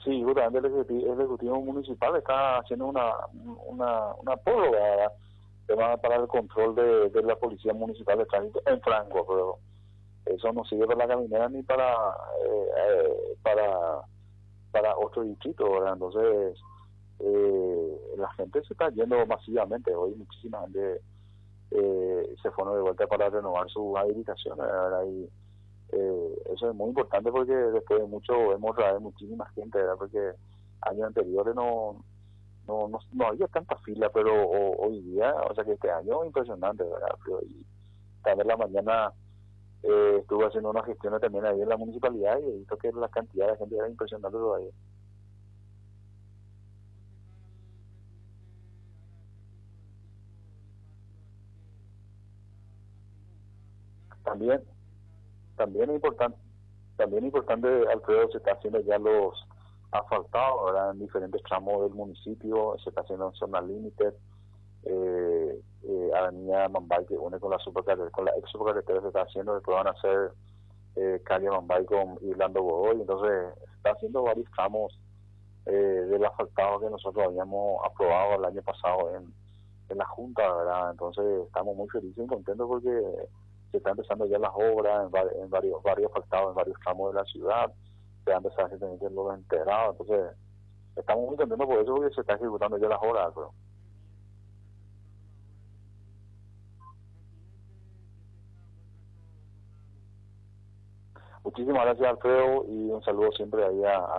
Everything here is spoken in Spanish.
Sí, justamente el ejecutivo municipal está haciendo una prórroga, ¿verdad? Para el control de la policía municipal de tránsito en Franco, pero eso no sirve para la caminera ni para otro distrito, ¿verdad? Entonces, la gente se está yendo masivamente. Hoy muchísima gente se fueron de vuelta para renovar sus habilitaciones, ¿verdad? Y eso es muy importante porque después de mucho hemos traído muchísima gente, ¿verdad? Porque años anteriores no había tanta fila, pero hoy día, o sea que este año es impresionante, ¿verdad? Y también la mañana estuve haciendo unas gestiones también ahí en la municipalidad y he visto que la cantidad de gente era impresionante todavía. También, también es importante, Alfredo, se está haciendo ya los asfaltados, ¿verdad? En diferentes tramos del municipio, se está haciendo en zona límite, Avenida Mambay que une con con la ex supercarretera se está haciendo, después van a hacer calle Mambay con Irlando Godoy, entonces se está haciendo varios tramos del asfaltado que nosotros habíamos aprobado el año pasado en la Junta, ¿verdad? Entonces estamos muy felices y contentos porque se están empezando ya las obras en varios asfaltados, en varios tramos de la ciudad, se han empezado a hacer también los enterados, entonces estamos muy contentos por eso porque se están ejecutando ya las obras, pero muchísimas gracias, Alfredo, y un saludo siempre ahí a